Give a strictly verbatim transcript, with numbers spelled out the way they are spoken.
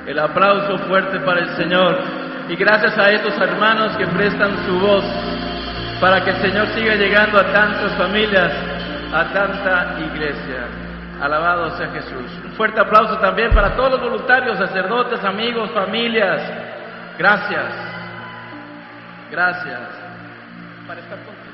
El aplauso fuerte para el Señor. Y gracias a estos hermanos que prestan su voz para que el Señor siga llegando a tantas familias, a tanta iglesia. Alabado sea Jesús. Un fuerte aplauso también para todos los voluntarios, sacerdotes, amigos, familias. Gracias. Gracias. Para estar contigo.